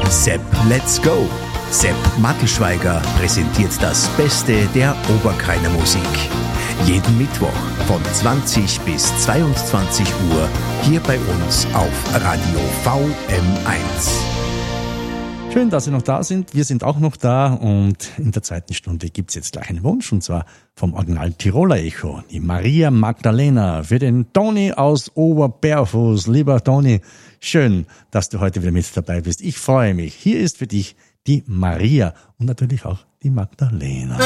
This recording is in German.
Sepp, let's go! Sepp Mattelschweiger präsentiert das Beste der Oberkrainer Musik. Jeden Mittwoch von 20 bis 22 Uhr hier bei uns auf Radio VM1. Schön, dass Sie noch da sind. Wir sind auch noch da und in der zweiten Stunde gibt's jetzt gleich einen Wunsch und zwar vom Original Tiroler Echo, die Maria Magdalena für den Toni aus Oberberfuß. Lieber Toni, schön, dass du heute wieder mit dabei bist. Ich freue mich. Hier ist für dich die Maria und natürlich auch die Magdalena.